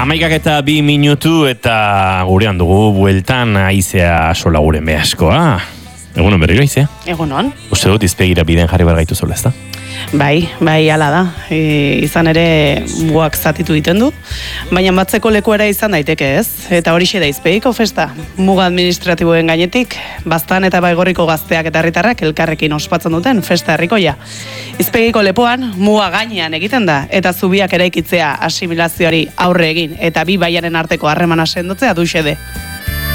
11:02 eta gurean dugu bueltan aizea sola guren behaskoa. Egunon berriro aizea? Egunon. Uste dut izpegira biden jarri bargaitu zola, ezta? Bai, hala da. Izan ere mugak zatitu egiten du, baina batzeko lekuera izan daiteke ez. Eta horixe da izpegiko festa. Muga administratiboen gainetik, Baztan eta Baigorriko gazteak eta herritarrak elkarrekin ospatzen duten festa herrikoia. Izpegiko lepoan muga gainean egiten da, eta zubiak eraikitzea asimilazioari aurre egin, eta bi baiaren arteko harremana sendotzea du xede.